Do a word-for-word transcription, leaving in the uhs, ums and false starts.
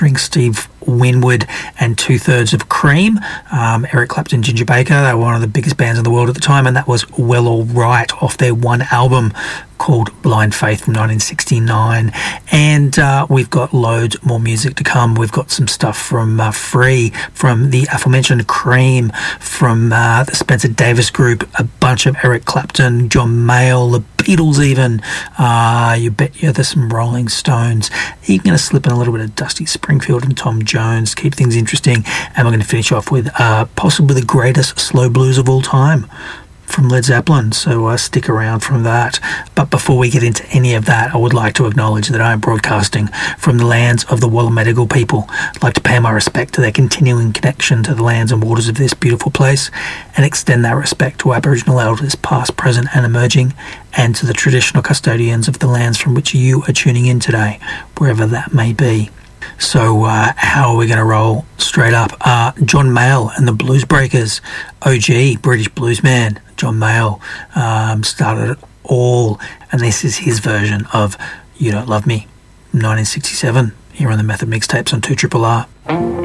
featuring Steve Winwood and two-thirds of Cream. Um, Eric Clapton, Ginger Baker, they were one of the biggest bands in the world at the time, and that was Well All Right off their one album called Blind Faith from nineteen sixty-nine. And uh, we've got loads more music to come. We've got some stuff from uh, Free, from the aforementioned Cream, from uh, the Spencer Davis Group, a bunch of Eric Clapton, John Mayall, the Beatles even. Uh, you bet you there's some Rolling Stones. You're going to slip in a little bit of Dusty Springfield and Tom Jones, keep things interesting. And we're going to finish off with uh, possibly the greatest slow blues of all time from Led Zeppelin, so uh, stick around from that. But before we get into any of that, I would like to acknowledge that I am broadcasting from the lands of the Wallamedigal people. I'd like to pay my respect to their continuing connection to the lands and waters of this beautiful place, and extend that respect to Aboriginal elders past, present and emerging, and to the traditional custodians of the lands from which you are tuning in today, wherever that may be. So uh, how are we going to roll? Straight up, uh, John Mayall and the Blues Breakers, O G, British bluesman. John Mayall um, started it all, and this is his version of You Don't Love Me, nineteen sixty-seven, here on the Method Mixtapes on two R R R.